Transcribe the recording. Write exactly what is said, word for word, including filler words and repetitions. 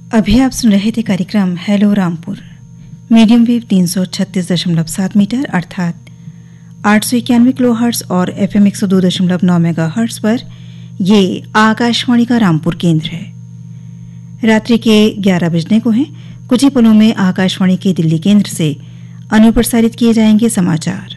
अभी आप सुन रहे थे कार्यक्रम हेलो रामपुर, मीडियम वेव तीन सौ छत्तीस दशमलव सात मीटर अर्थात आठ सौ इक्यानवे किलो हर्ट्ज और एफ एम एक सौ दो दशमलव नौ मेगा हर्ट्ज पर ये आकाशवाणी का रामपुर केंद्र है। रात्रि के ग्यारह बजने को हैं। कुछ ही पलों में आकाशवाणी के दिल्ली केंद्र से अनुप्रसारित किए जाएंगे समाचार।